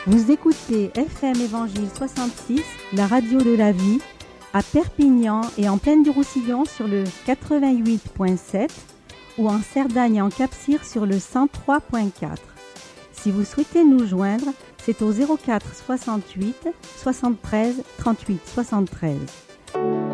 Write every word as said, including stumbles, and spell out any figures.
Vous écoutez F M Évangile soixante-six, la radio de la vie, à Perpignan et en Plaine du Roussillon sur le quatre-vingt-huit virgule sept ou en Cerdagne et en Cap-Cire sur le cent trois virgule quatre. Si vous souhaitez nous joindre, c'est au zéro quatre soixante-huit soixante-treize trente-huit soixante-treize.